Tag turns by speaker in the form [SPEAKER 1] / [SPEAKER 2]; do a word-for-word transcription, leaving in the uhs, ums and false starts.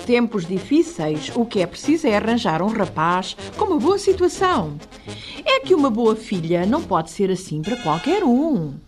[SPEAKER 1] tempos difíceis, o que é preciso é arranjar um rapaz com uma boa situação. É que uma boa filha não pode ser assim para qualquer um.